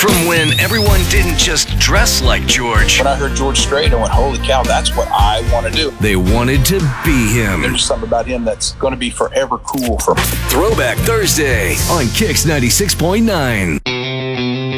From when everyone didn't just dress like George. When I heard George Strait, I went, holy cow, that's what I want to do. They wanted to be him. There's just something about him that's going to be forever cool for me. Throwback Thursday on Kix 96.9.